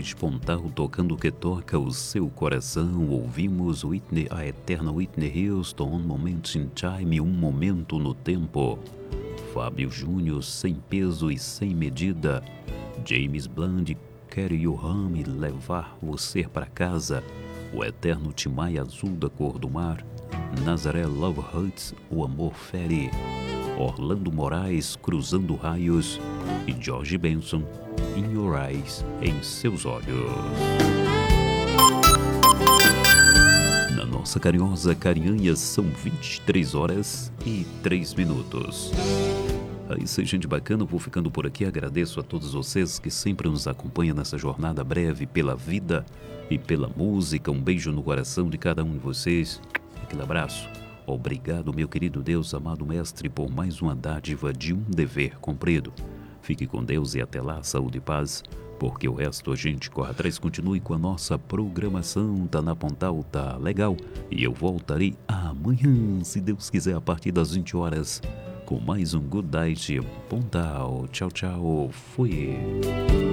Night Pontal tocando o que toca o seu coração. Ouvimos Whitney, a eterna Whitney Houston, Um Moment in Time, Um Momento no Tempo. Fábio Júnior, Sem Peso e Sem Medida. James Blunt, Carry You Home, Levar Você Pra Casa. O eterno Timaya Azul da Cor do Mar. Nazaré, Love Hurts, O Amor Fere. Orlando Moraes, Cruzando Raios. E George Benson, In Your Eyes, Em Seus Olhos. Na nossa carinhosa Carinhanha são 23 horas e 3 minutos. É isso aí, gente bacana, eu vou ficando por aqui. Agradeço a todos vocês que sempre nos acompanham nessa jornada breve pela vida e pela música. Um beijo no coração de cada um de vocês. Aquele abraço. Obrigado, meu querido Deus, amado Mestre, por mais uma dádiva de um dever cumprido. Fique com Deus e até lá, saúde e paz, porque o resto a gente corre atrás. Continue com a nossa programação, tá na Pontal, tá legal. E eu voltarei amanhã, se Deus quiser, a partir das 20 horas, com mais um Good Night Pontal. Tchau, tchau, fui.